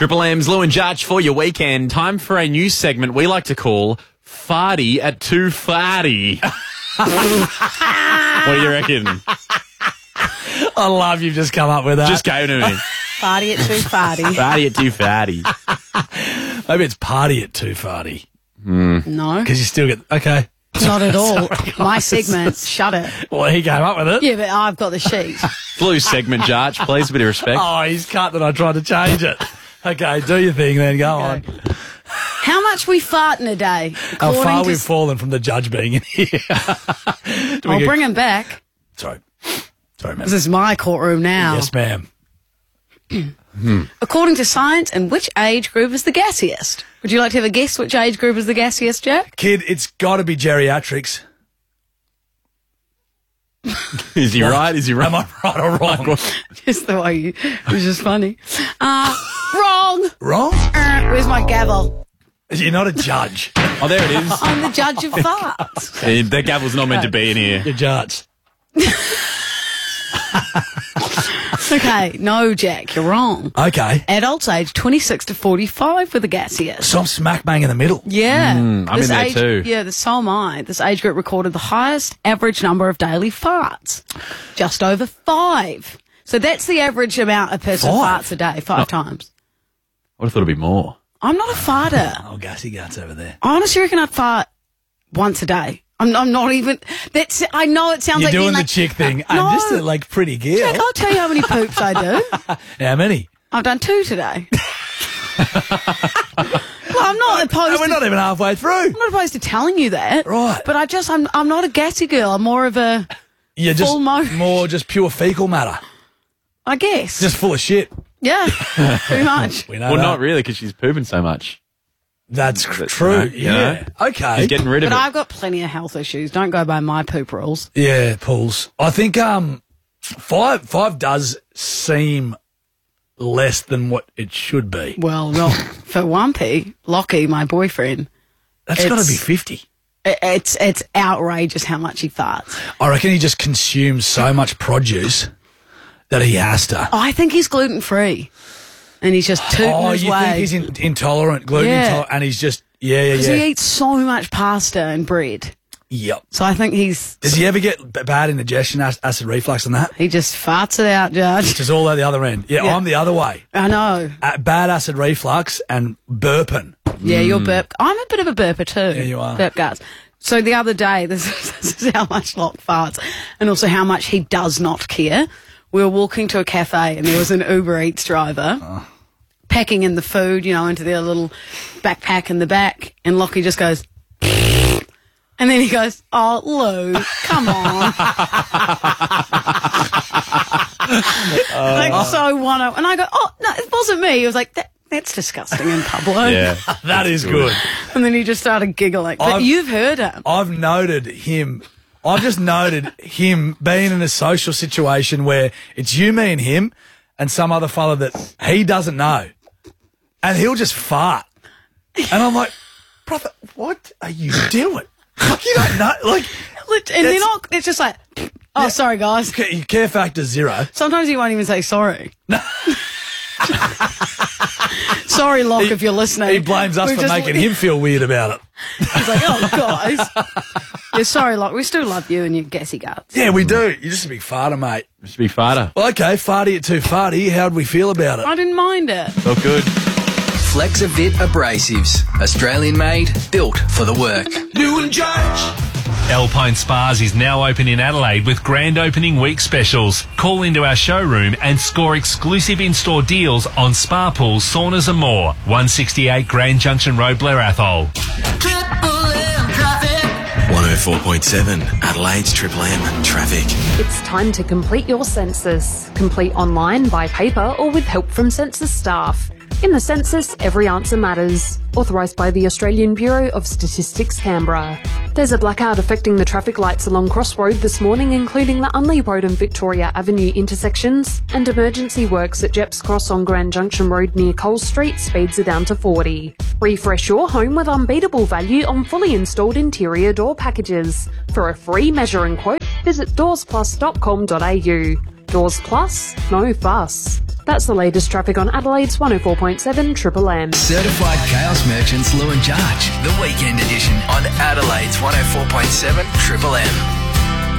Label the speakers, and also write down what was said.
Speaker 1: Triple M's Lou and Judge for your weekend. Time for a new segment we like to call Farty at 2:40. What do you reckon?
Speaker 2: I love you've just come up with that.
Speaker 1: Just go to me.
Speaker 3: Party at 2:40.
Speaker 1: Farty at 2:40.
Speaker 2: Maybe it's party at 2:40.
Speaker 3: No,
Speaker 2: Because you still get... Okay.
Speaker 3: not at all.
Speaker 2: Sorry,
Speaker 3: My segment, shut it.
Speaker 2: Well, he came up with it.
Speaker 3: Yeah, but I've got the sheet.
Speaker 1: Blue segment, Judge. Please, a bit of respect.
Speaker 2: Oh, he's cut that I tried to change it. Okay, do your thing then. Go on.
Speaker 3: How much we fart in a day?
Speaker 2: How
Speaker 3: According
Speaker 2: far
Speaker 3: to
Speaker 2: we've fallen from the judge being in here.
Speaker 3: I'll bring him back.
Speaker 2: Sorry, ma'am.
Speaker 3: This is my courtroom now.
Speaker 2: Yes, ma'am.
Speaker 3: According to science, and which age group is the gassiest? Would you like to have a guess which age group is the gassiest, Jack?
Speaker 2: Kid, it's got to be geriatrics.
Speaker 1: Is he right? Is he right?
Speaker 2: Am I right or wrong?
Speaker 3: Just the way you... It was just funny. Wrong.
Speaker 2: Wrong?
Speaker 3: Where's my gavel?
Speaker 2: You're not a judge.
Speaker 1: Oh, there it is.
Speaker 3: I'm the judge of farts.
Speaker 1: The gavel's not meant to be in here.
Speaker 2: You're judge.
Speaker 3: Okay, no, Jack, you're wrong.
Speaker 2: Okay.
Speaker 3: Adults aged 26 to 45 were the gassiest.
Speaker 2: So I'm smack bang in the middle.
Speaker 3: Yeah.
Speaker 1: I'm in there too.
Speaker 3: Yeah, so am I. This age group recorded the highest average number of daily farts. Just over 5. So that's the average amount a person
Speaker 2: 5?
Speaker 3: farts a day, 5 times.
Speaker 1: I would have thought it'd be more.
Speaker 3: I'm not a farter.
Speaker 2: Oh, gassy guts over there.
Speaker 3: I honestly reckon I'd fart once a day. I'm not even... That's. I know it sounds
Speaker 2: You're
Speaker 3: like...
Speaker 2: doing
Speaker 3: being
Speaker 2: the
Speaker 3: like,
Speaker 2: chick thing.
Speaker 3: No.
Speaker 2: I'm just a, pretty girl.
Speaker 3: Jack, I'll tell you how many poops I do.
Speaker 2: How many?
Speaker 3: I've done 2 today. Well, I'm not opposed
Speaker 2: We're
Speaker 3: to...
Speaker 2: not even halfway through.
Speaker 3: I'm not opposed to telling you that.
Speaker 2: Right.
Speaker 3: But I'm not a gassy girl. I'm more of a...
Speaker 2: You're just
Speaker 3: Full motion.
Speaker 2: more just pure fecal matter.
Speaker 3: I guess.
Speaker 2: Just full of shit.
Speaker 3: Yeah, pretty much.
Speaker 2: We know
Speaker 1: Well,
Speaker 2: that.
Speaker 1: not really, because she's pooping so much.
Speaker 2: That's
Speaker 1: That's
Speaker 2: true.
Speaker 1: right, you
Speaker 2: Yeah.
Speaker 1: know.
Speaker 2: Okay.
Speaker 1: She's getting rid of
Speaker 3: But
Speaker 1: it.
Speaker 3: I've got plenty of health issues. Don't go by my poop rules.
Speaker 2: Yeah, pools. I think five does seem less than what it should be.
Speaker 3: Well, not for Wumpy, Lockie, my boyfriend.
Speaker 2: That's got to
Speaker 3: It's-
Speaker 2: be 50.
Speaker 3: It's outrageous how much he farts.
Speaker 2: I reckon he just consumes so much produce that he has to.
Speaker 3: I think he's gluten free, and he's just tooting
Speaker 2: Oh,
Speaker 3: his
Speaker 2: you
Speaker 3: way.
Speaker 2: think he's gluten
Speaker 3: Yeah.
Speaker 2: intolerant, and he's just
Speaker 3: Because he
Speaker 2: yeah.
Speaker 3: eats so much pasta and bread.
Speaker 2: Yep.
Speaker 3: So I think
Speaker 2: Does he ever get bad indigestion, acid reflux, and that?
Speaker 3: he just farts it out, Judge.
Speaker 2: Just all at the other end. Yeah,
Speaker 3: Yeah.
Speaker 2: I'm the other way.
Speaker 3: I know.
Speaker 2: Bad acid reflux and burping.
Speaker 3: Yeah, you're burp. I'm a bit of a burper too.
Speaker 2: Yeah, you are.
Speaker 3: Burp guts. So the other day, this is how much Locke farts, and also how much he does not care. We were walking to a cafe, and there was an Uber Eats driver packing in the food, into their little backpack in the back, and Lockie just goes, and then he goes, "Oh, Lou, come on." So one, and I go, "Oh, no, it wasn't me." He was like, that's disgusting in public.
Speaker 1: Yeah.
Speaker 2: That is good.
Speaker 3: And then he just started giggling. But you've heard him.
Speaker 2: I've just noted him being in a social situation where it's you, me, and him, and some other fella that he doesn't know, and he'll just fart, and I'm like, brother, what are you doing? Like, you don't know, like,
Speaker 3: And they're not, it's just like, oh, sorry, guys.
Speaker 2: your care factor 0.
Speaker 3: Sometimes he won't even say sorry. Sorry, Locke, if you're listening.
Speaker 2: He blames us
Speaker 3: We've
Speaker 2: for
Speaker 3: just-
Speaker 2: making him feel weird about it.
Speaker 3: He's like, oh, guys. Yeah, sorry, Locke. We still love you and your gassy guts.
Speaker 2: Yeah, we do. You're just a big farter, mate.
Speaker 1: Must be farter.
Speaker 2: Well, okay, farty at 2:40. How'd we feel about it?
Speaker 3: I didn't mind it.
Speaker 1: Felt good.
Speaker 4: Flexavit Abrasives. Australian made, built for the work.
Speaker 5: Lou and Judge.
Speaker 6: Alpine Spas is now open in Adelaide with grand opening week specials. Call into our showroom and score exclusive in-store deals on spa pools, saunas and more. 168 Grand Junction Road, Blair Athol.
Speaker 5: Triple M traffic.
Speaker 7: 104.7 Adelaide's Triple M traffic.
Speaker 8: It's time to complete your census. Complete online, by paper, or with help from census staff. In the census, every answer matters. Authorised by the Australian Bureau of Statistics, Canberra. There's a blackout affecting the traffic lights along Cross Road this morning, including the Unley Road and Victoria Avenue intersections, and emergency works at Jeps Cross on Grand Junction Road near Cole Street. Speeds are down to 40. Refresh your home with unbeatable value on fully installed interior door packages. For a free measure and quote, visit doorsplus.com.au. Doors Plus, no fuss. That's the latest traffic on Adelaide's 104.7 Triple M.
Speaker 4: Certified Chaos Merchants Lou and Judge. The weekend edition on Adelaide's 104.7 Triple M.